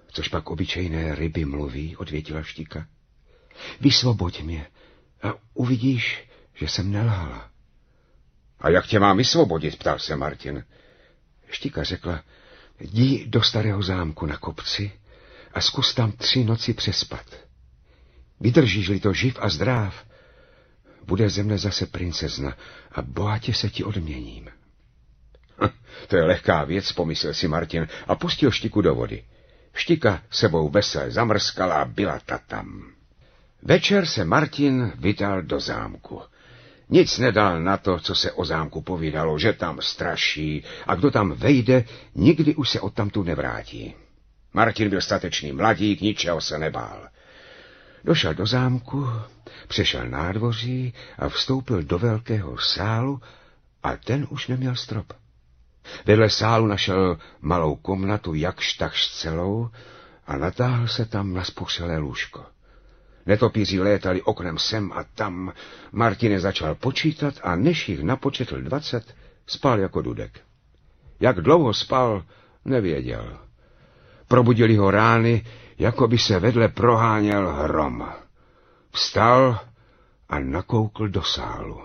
Což pak obyčejné ryby mluví, odvětila Štika. Vysvoboď mě a uvidíš, že jsem nelhala. A jak tě mám vysvobodit, ptal se Martin. Štika řekla, jdi do starého zámku na kopci a zkus tam 3 noci přespat. Vydržíš-li to živ a zdráv, bude ze mne zase princezna a bohatě se ti odměním. To je lehká věc, pomyslel si Martin a pustil Štiku do vody. Štika sebou vesele zamrskala a byla ta tam. Večer se Martin vydal do zámku. Nic nedal na to, co se o zámku povídalo, že tam straší a kdo tam vejde, nikdy už se odtamtud nevrátí. Martin byl statečný mladík, ničeho se nebál. Došel do zámku, přešel nádvoří a vstoupil do velkého sálu a ten už neměl strop. Vedle sálu našel malou komnatu jakž takž celou a natáhl se tam na spořelé lůžko. Netopíři létali oknem sem a tam. Martin začal počítat a než jich napočetl 20, spal jako dudek. Jak dlouho spal, nevěděl. Probudili ho rány, jako by se vedle proháněl hrom. Vstal a nakoukl do sálu.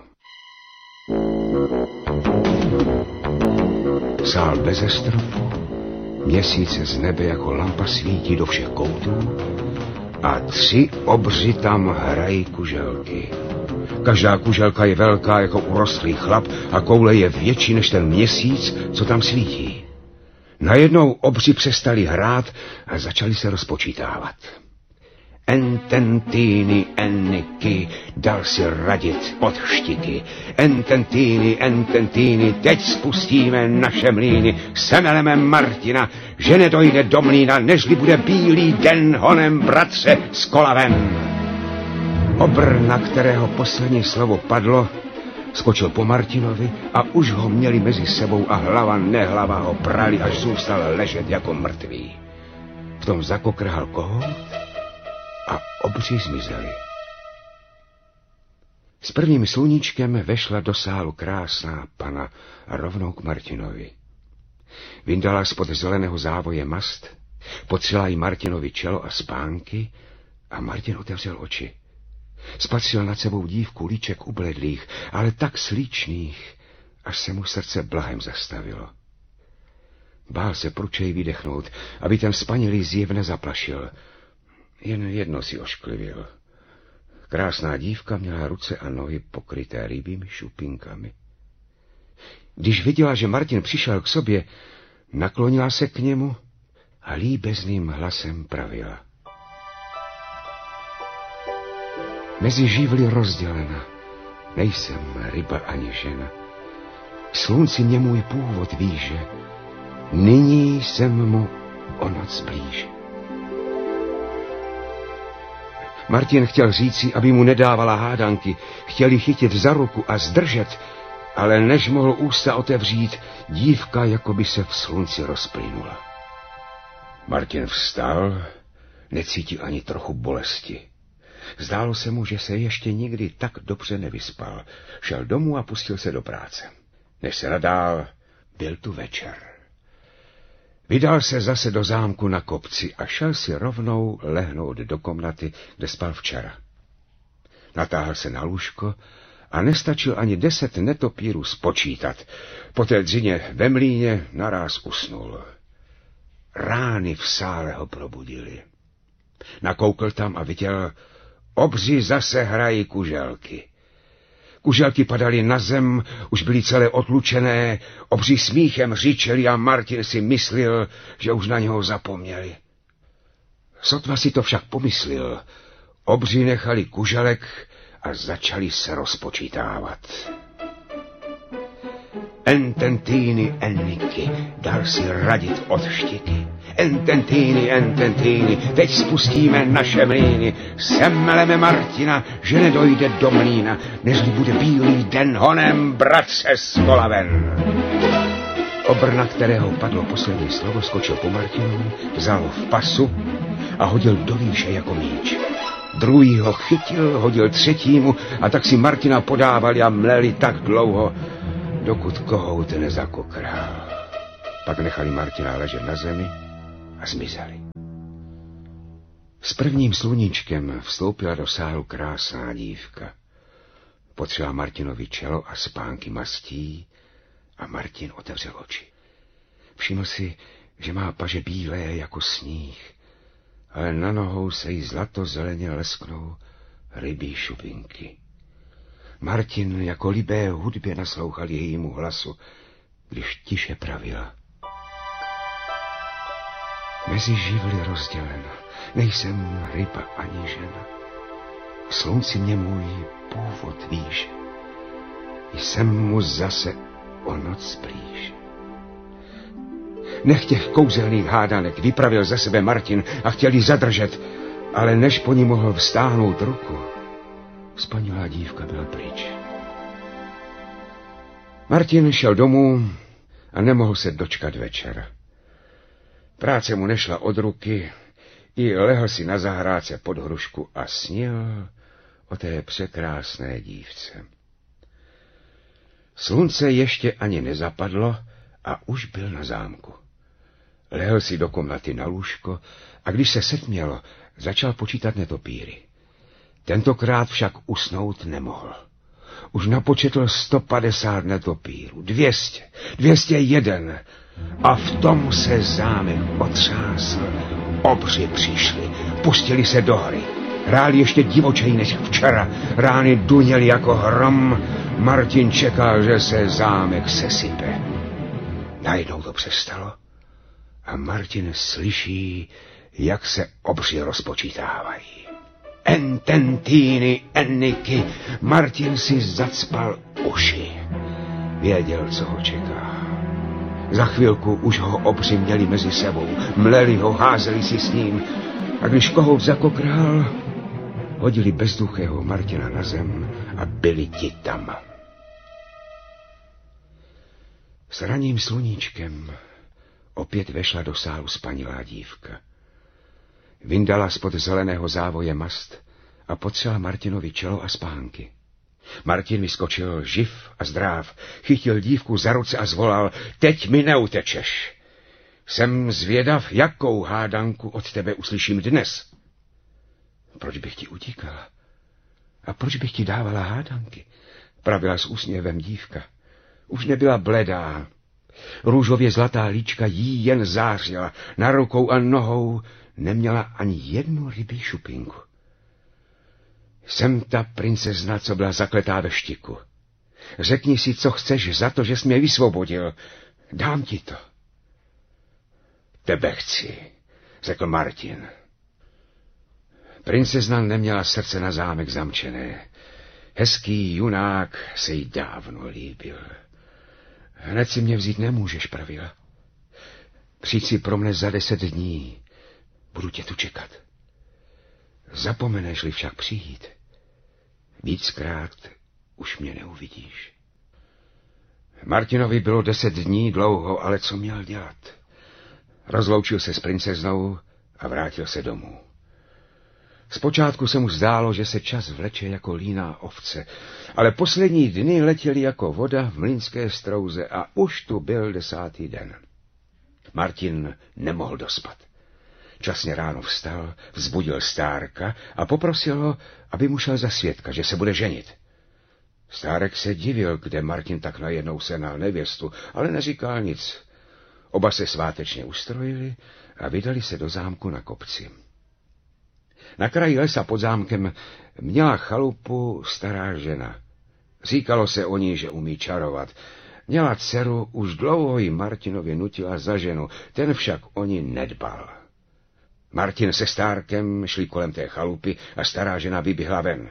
Sál beze stropu, měsíc z nebe jako lampa svítí do všech koutů a 3 obři tam hrají kuželky. Každá kuželka je velká jako urostlý chlap a koule je větší než ten měsíc, co tam svítí. Najednou obři přestali hrát a začali se rozpočítávat. Ententýny, enniky, dal si radit od Štiky. Ententýny, teď spustíme naše mlýny. Semeleme Martina, že nedojde do mlýna, nežli bude bílý den honem, bratře, s kolavem. Obr, na kterého poslední slovo padlo, skočil po Martinovi a už ho měli mezi sebou a hlava nehlava ho prali, až zůstal ležet jako mrtvý. V tom zakokrhal kohout a obři zmizeli. S prvním sluníčkem vešla do sálu krásná pana a rovnou k Martinovi. Vyndala spod zeleného závoje mast, potřela jí Martinovi čelo a spánky a Martin otevřel oči. Spatřil nad sebou dívku líček ubledlých, ale tak slíčných, až se mu srdce blahem zastavilo. Bál se pručej vydechnout, aby ten spanilý zjev nezaplašil. Jen jedno si ošklivil. Krásná dívka měla ruce a nohy pokryté rybími šupinkami. Když viděla, že Martin přišel k sobě, naklonila se k němu a líbezným hlasem pravila. Mezi živly rozdělena, nejsem ryba ani žena. Slunci mě můj původ víže, nyní jsem mu o noc blíže. Martin chtěl říci, aby mu nedávala hádanky, chtěl ji chytit za ruku a zdržet, ale než mohl ústa otevřít, dívka jako by se v slunci rozplynula. Martin vstal, necítil ani trochu bolesti. Zdálo se mu, že se ještě nikdy tak dobře nevyspal. Šel domů a pustil se do práce. Než se nadál, byl tu večer. Vydal se zase do zámku na kopci a šel si rovnou lehnout do komnaty, kde spal včera. Natáhl se na lůžko a nestačil ani 10 netopírů spočítat. Po té dřině ve mlýně naráz usnul. Rány v sále ho probudily. Nakoukl tam a viděl, obři zase hrají kuželky. Kuželky padaly na zem, už byly celé otlučené, obři smíchem řičeli a Martin si myslel, že už na něho zapomněli. Sotva si to však pomyslel, obři nechali kuželek a začali se rozpočítávat. Ententýny, enniky, dal si radit od Štiky. Ententýny, teď spustíme naše mlýny. Semeleme Martina, že nedojde do mlýna, nežli bude bílý den honem, bratře, s kolavem. Obr, na kterého padlo poslední slovo, skočil po Martinu, vzal ho v pasu a hodil do výše jako míč. Druhý ho chytil, hodil třetímu a tak si Martina podávali a mleli tak dlouho, dokud kohout nezakokrhal. Pak nechali Martina ležet na zemi a zmizeli. S prvním sluníčkem vstoupila do sálu krásná dívka. Potřela Martinovi čelo a spánky mastí a Martin otevřel oči. Všiml si, že má paže bílé jako sníh, ale na nohou se jí zlato-zeleně lesknou rybí šupinky. Martin jako libé hudbě naslouchal jejímu hlasu, když tiše pravila. Mezi živly rozdělena, nejsem ryba ani žena. V slunci mě můj původ výše, jsem mu zase o noc blíž. Nech těch kouzelných hádanek, vypravil ze sebe Martin a chtěl jí zadržet, ale než po ní mohl vztáhnout ruku, spanilá dívka byla pryč. Martin šel domů a nemohl se dočkat večera. Práce mu nešla od ruky, i lehl si na zahrádce pod hrušku a snil o té překrásné dívce. Slunce ještě ani nezapadlo a už byl na zámku. Lehl si do komnaty na lůžko a když se setmělo, začal počítat netopíry. Tentokrát však usnout nemohl. Už napočetl 150 netopírů, 200, 201 a v tom se zámek otřásl. Obři přišli, pustili se do hry. Hráli ještě divočej než včera, rány duněly jako hrom. Martin čekal, že se zámek sesype. Najednou to přestalo a Martin slyší, jak se obři rozpočítávají. Ententýny, enniky, Martin si zacpal uši. Věděl, co ho čeká. Za chvilku už ho obři měli mezi sebou, mleli ho, házeli si s ním a když kohout zakokrál, hodili bezduchého Martina na zem a byli ti tam. S ranním sluníčkem opět vešla do sálu spanilá dívka. Vyndala spod zeleného závoje mast a potřela Martinovi čelo a spánky. Martin vyskočil živ a zdráv, chytil dívku za ruce a zvolal: Teď mi neutečeš. Jsem zvědav, jakou hádanku od tebe uslyším dnes. Proč bych ti utíkala? A proč bych ti dávala hádanky? Pravila s úsměvem dívka. Už nebyla bledá. Růžově zlatá líčka jí jen zářila. Na rukou a nohou neměla ani jednu rybí šupinku. Jsem ta princezna, co byla zakletá ve štiku. Řekni si, co chceš za to, že jsi mě vysvobodil. Dám ti to. Tebe chci, řekl Martin. Princezna neměla srdce na zámek zamčené. Hezký junák se jí dávno líbil. Hned si mě vzít nemůžeš, pravila. Přijď si pro mne za 10 dní. Budu tě tu čekat. Zapomeneš-li však přijít, víckrát už mě neuvidíš. Martinovi bylo 10 dní dlouho, ale co měl dělat? Rozloučil se s princeznou a vrátil se domů. Zpočátku se mu zdálo, že se čas vleče jako líná ovce, ale poslední dny letěly jako voda v mlýnské strouze a už tu byl 10. den. Martin nemohl dospat. Časně ráno vstal, vzbudil stárka a poprosil ho, aby mu šel za svědka, že se bude ženit. Stárek se divil, kde Martin tak najednou senal nevěstu, ale neříkal nic. Oba se svátečně ustrojili a vydali se do zámku na kopci. Na kraji lesa pod zámkem měla chalupu stará žena. Říkalo se o ní, že umí čarovat. Měla dceru, už dlouho ji Martinovi nutila za ženu, ten však o ní nedbal. Martin se stárkem šli kolem té chalupy a stará žena vyběhla ven.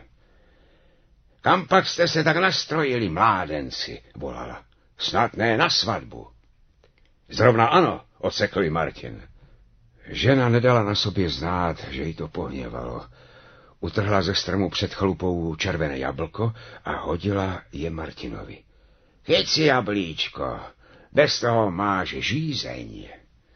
Kam pak jste se tak nastrojili, mládenci, volala. Snad ne na svatbu. Zrovna ano, odsekl jí Martin. Žena nedala na sobě znát, že jí to pohněvalo. Utrhla ze stromu před chalupou červené jablko a hodila je Martinovi. Chyť si jablíčko, bez toho máš žízeň.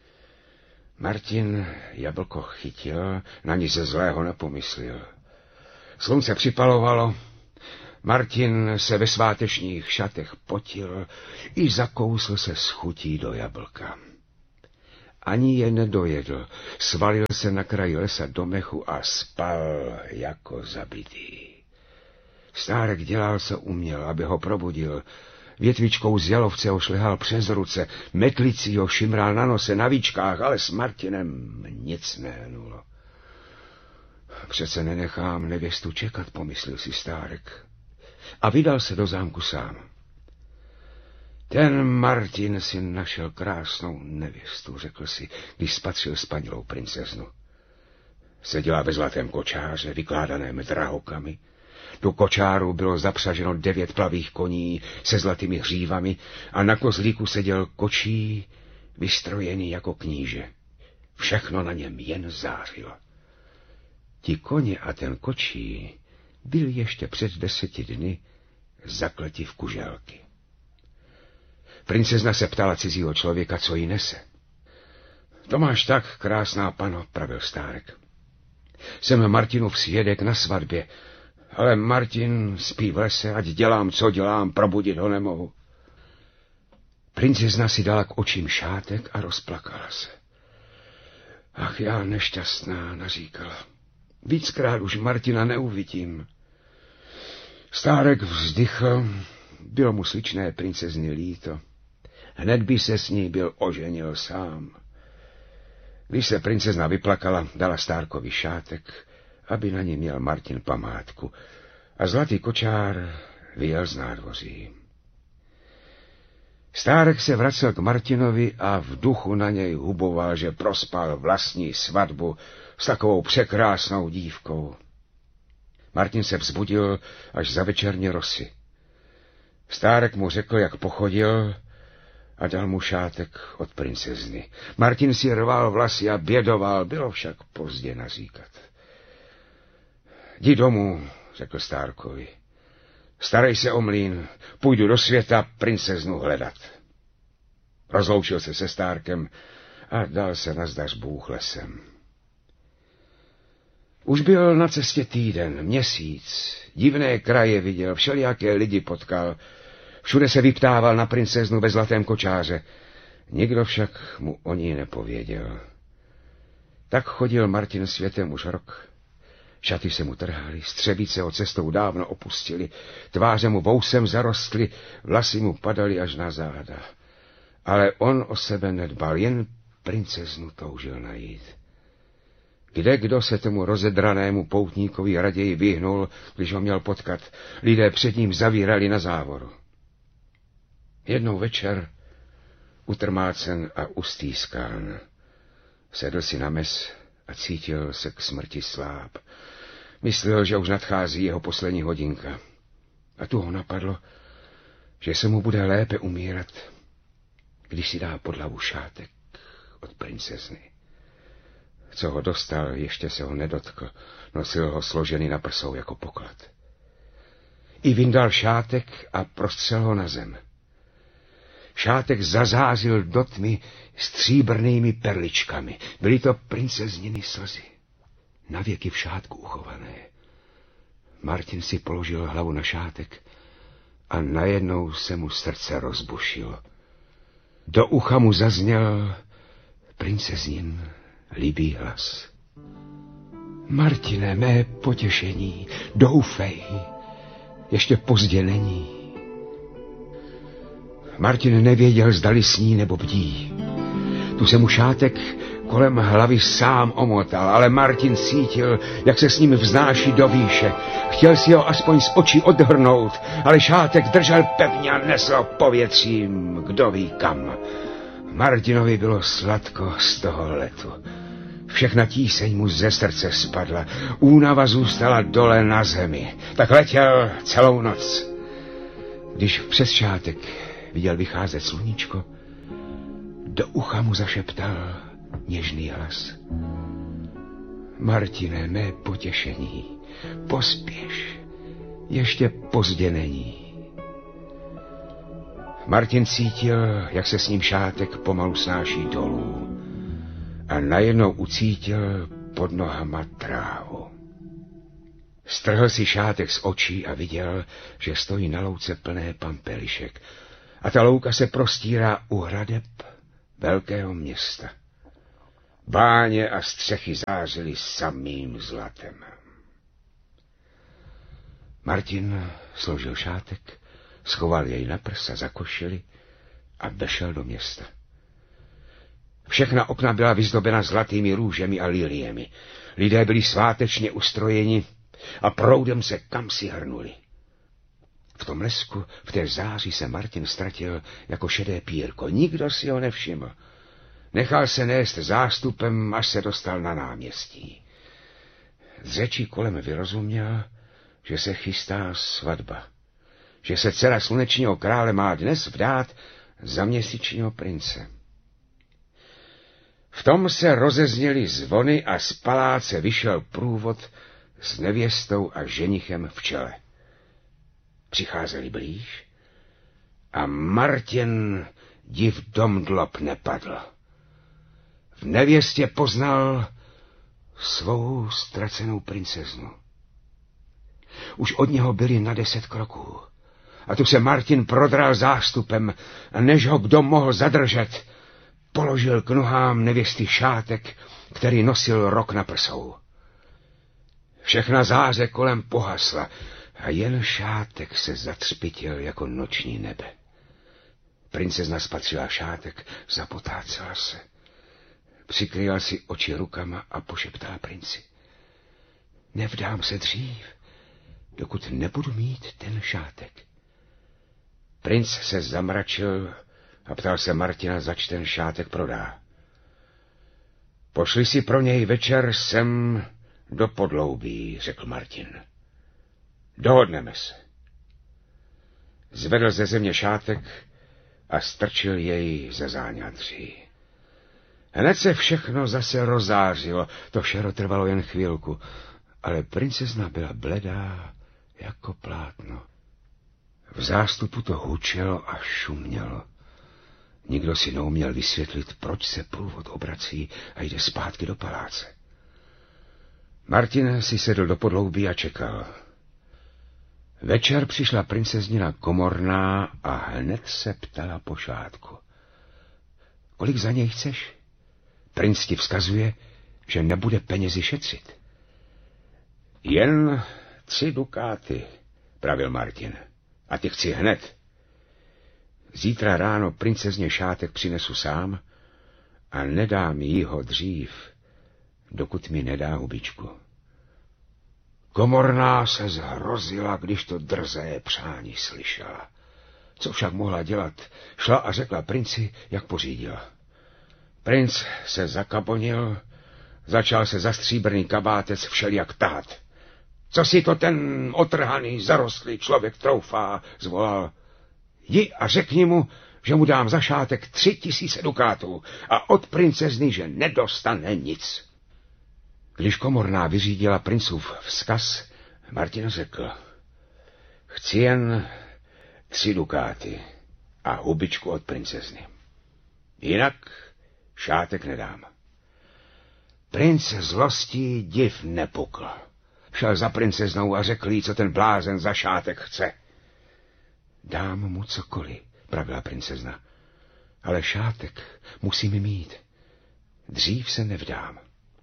Martin jablko chytil, na nic ze zlého nepomyslel. Slunce připalovalo, Martin se ve svátečních šatech potil i zakousl se s chutí do jablka. ani je nedojedl. Svalil se na kraji lesa do mechu a spal jako zabitý. Stárek dělal, co uměl, aby ho probudil. Větvičkou z jalovce ho šlehal přes ruce, metlicí ho šimral na nose, na víčkách, ale s Martinem nic nehnulo. Přece nenechám nevěstu čekat, pomyslel si Stárek. A vydal se do zámku sám. Ten Martin si našel krásnou nevěstu, řekl si, když spatřil spanilou princeznu. Seděla ve zlatém kočáře, vykládaném drahokami. Do kočáru bylo zapřaženo 9 plavých koní se zlatými hřívami a na kozlíku seděl kočí, vystrojený jako kníže. Všechno na něm jen zářilo. Ti koně a ten kočí byl ještě před 10 dny zakleti v kuželky. Princezna se ptala cizího člověka, co jí nese. To máš tak, krásná pano, pravil Stárek. Jsem Martinův svědek na svatbě, ale Martin spí v lese, ať dělám, co dělám, probudit ho nemohu. Princezna si dala k očím šátek a rozplakala se. Ach, já nešťastná, naříkala. Víckrát už Martina neuvidím. Stárek vzdychl, bylo mu sličné princezny líto. Hned by se s ní byl oženil sám. Když se princezna vyplakala, dala Stárkovi šátek, aby na ní měl Martin památku, a zlatý kočár vyjel z nádvoří. Stárek se vracel k Martinovi a v duchu na něj huboval, že prospal vlastní svatbu s takovou překrásnou dívkou. Martin se vzbudil až za večerní rosy. Stárek mu řekl, jak pochodil, a dal mu šátek od princezny. Martin si rval vlasy a bědoval, bylo však pozdě naříkat. Jdi domů, řekl Stárkovi. Starej se o mlýn, půjdu do světa princeznu hledat. Rozloučil se Stárkem a dal se nazdař bůh lesem. Už byl na cestě týden, měsíc, divné kraje viděl, všelijaké lidi potkal, všude se vyptával na princeznu ve zlatém kočáře. Nikdo však mu o ní nepověděl. Tak chodil Martin světem už rok. Šaty se mu trhaly, střebice ho cestou dávno opustili, tváře mu vousem zarostly, vlasy mu padaly až na záda. Ale on o sebe nedbal, jen princeznu toužil najít. Kdekdo se tomu rozedranému poutníkovi raději vyhnul, když ho měl potkat, lidé před ním zavírali na závoru. Jednou večer, utrmácen a ustýskán, sedl si na mes a cítil se k smrti sláb. Myslel, že už nadchází jeho poslední hodinka. A tu ho napadlo, že se mu bude lépe umírat, když si dá pod hlavu šátek od princezny. Co ho dostal, ještě se ho nedotkl, nosil ho složený na prsou jako poklad. I vyndal šátek a prostřel ho na zem. Šátek zazářil do tmy stříbrnými perličkami. Byly to princezniny slzy, navěky v šátku uchované. Martin si položil hlavu na šátek a najednou se mu srdce rozbušilo. Do ucha mu zazněl princeznin líbý hlas. Martine, mé potěšení, doufej, ještě pozdě není. Martin nevěděl, zdali sní nebo bdí. Tu se mu šátek kolem hlavy sám omotal, ale Martin cítil, jak se s ním vznáší do výše. Chtěl si ho aspoň z očí odhrnout, ale šátek držel pevně a nesl povětřím, kdo ví kam. Martinovi bylo sladko z toho letu. Všechna tíseň mu ze srdce spadla, únava zůstala dole na zemi. Tak letěl celou noc. Když přes šátek viděl vycházet sluníčko, do ucha mu zašeptal něžný hlas. Martine, mé potěšení, pospěš, ještě pozdě není. Martin cítil, jak se s ním šátek pomalu snáší dolů a najednou ucítil pod nohama trávu. Strhl si šátek z očí a viděl, že stojí na louce plné pampelišek a ta louka se prostírá u hradeb velkého města. Báně a střechy zářily samým zlatem. Martin složil šátek, schoval jej na prsa za košili a vešel do města. Všechna okna byla vyzdobena zlatými růžemi a liliemi. Lidé byli svátečně ustrojeni a proudem se kamsi hrnuli. V tom lesku, v té záři se Martin ztratil jako šedé pírko. Nikdo si ho nevšiml. Nechal se nést zástupem, až se dostal na náměstí. Z řečí kolem vyrozuměl, že se chystá svatba. Že se dcera slunečního krále má dnes vdát za měsíčního prince. V tom se rozezněly zvony a z paláce vyšel průvod s nevěstou a ženichem v čele. Přicházeli blíž a Martin div domdlob nepadl. V nevěstě poznal svou ztracenou princeznu. Už od něho byli na 10 kroků. A tu se Martin prodral zástupem, a než ho kdo mohl zadržet, položil k nohám nevěsty šátek, který nosil rok na prsou. Všechna záře kolem pohasla a jen šátek se zatřpitil jako noční nebe. Princezna spatřila šátek, zapotácela se. Přikryla si oči rukama a pošeptala princi. Nevdám se dřív, dokud nebudu mít ten šátek. Princ se zamračil a ptal se Martina, zač ten šátek prodá. Pošli si pro něj večer sem do Podloubí, řekl Martin. Dohodneme se. Zvedl ze země šátek a strčil jej ze záňadří. Hned se všechno zase rozářilo, to všechno trvalo jen chvilku, ale princezna byla bledá jako plátno. V zástupu to hučelo a šumělo. Nikdo si neuměl vysvětlit, proč se průvod obrací a jde zpátky do paláce. Martin si sedl do podloubí a čekal. Večer přišla princeznina Komorná a hned se ptala po šátku. Kolik za něj chceš? Princ ti vzkazuje, že nebude penězi šetřit. Jen 3 dukáty, pravil Martin. A ty chci hned. Zítra ráno princezně šátek přinesu sám a nedám jí ho dřív, dokud mi nedá hubičku. Komorná se zhrozila, když to drzé přání slyšela. Co však mohla dělat? Šla a řekla princi, jak pořídila. Princ se zakabonil, začal se za stříbrný kabátec všelijak tahat. Co si to ten otrhaný, zarostlý člověk troufá, zvolal. Jdi a řekni mu, že mu dám za šátek 3000 dukátů a od princezny, že nedostane nic. Když Komorná vyřídila princův vzkaz, Martin řekl. Chci jen 3 dukáty a hubičku od princezny. Jinak šátek nedám. Princ zlostí div nepukl. Šel za princeznou a řekl jí, co ten blázen za šátek chce. Dám mu cokoliv, pravila princezna, ale šátek musím mít. Dřív se nevdám.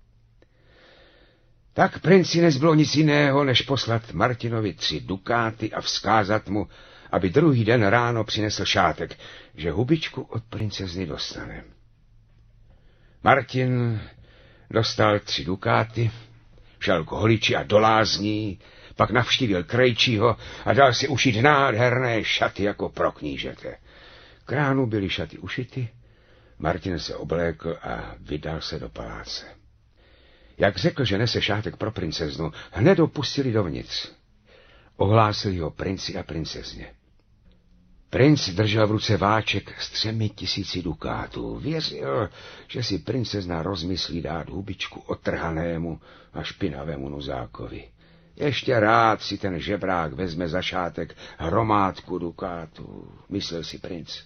Tak princi nezbylo nic jiného, než poslat Martinovi 3 dukáty a vzkázat mu, aby druhý den ráno přinesl šátek, že hubičku od princezny dostane. Martin dostal 3 dukáty, šel k holiči a do lázní, pak navštívil krejčího a dal si ušít nádherné šaty jako pro knížete. K ránu byly šaty ušity, Martin se oblékl a vydal se do paláce. Jak řekl, že nese šátek pro princeznu, hned ho pustili dovnitř. Ohlásili ho princi a princezně. Princ držel v ruce váček s 3000 dukátů. Věřil, že si princezna rozmyslí dát hubičku otrhanému a špinavému nuzákovi. Ještě rád si ten žebrák vezme za šátek hromádku dukátů, myslel si princ.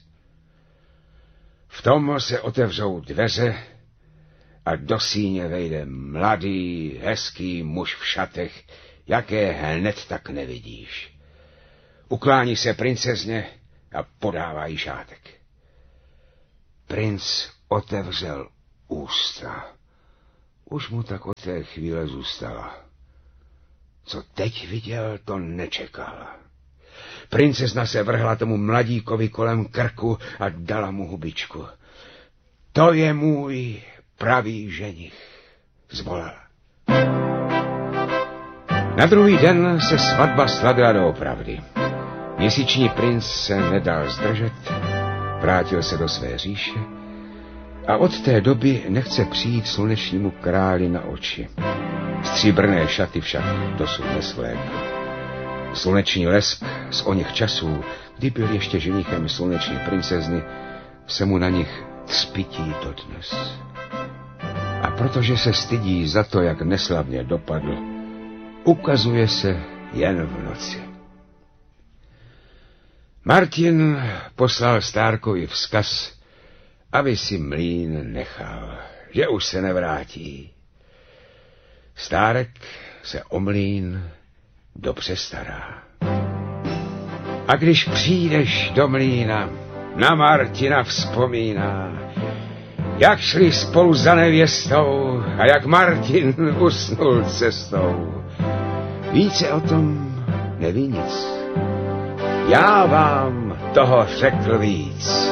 V tom se otevřou dveře a do síně vejde mladý, hezký muž v šatech, jaké hned tak nevidíš. Uklání se princezně a podává jí šátek. Princ otevřel ústa už mu tak od té chvíle zůstala. Co teď viděl, to nečekal. Princezna se vrhla tomu mladíkovi kolem krku a dala mu hubičku. To je můj pravý ženich, zvolala. Na druhý den se svatba slavila doopravdy. Měsíční princ se nedal zdržet, vrátil se do své říše a od té doby nechce přijít slunečnímu králi na oči. Stříbrné šaty však dosud nesvlékl. Sluneční lesk z oněch časů, kdy byl ještě ženichem sluneční princezny, se mu na nich třpití dodnes. A protože se stydí za to, jak neslavně dopadl, ukazuje se jen v noci. Martin poslal Stárkovi vzkaz, aby si mlýn nechal, že už se nevrátí. Stárek se o mlýn dobře stará. A když přijdeš do mlýna, na Martina vzpomíná, jak šli spolu za nevěstou a jak Martin usnul cestou. Více o tom neví nic. Já vám toho řekl víc.